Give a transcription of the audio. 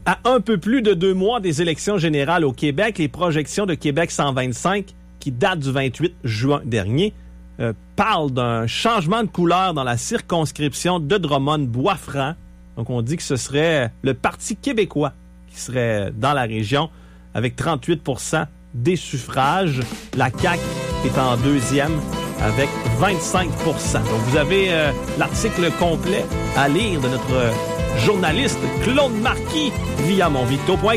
À un peu plus de 2 mois des élections générales au Québec, les projections de Québec 125, qui datent du 28 juin dernier, parlent d'un changement de couleur dans la circonscription de Drummond-Bois-Franc. Donc, on dit que ce serait le Parti québécois qui serait dans la région avec 38% des suffrages. La CAQ est en deuxième avec 25%. Donc, vous avez l'article complet à lire de notre journaliste Claude Marquis via monvicto.com.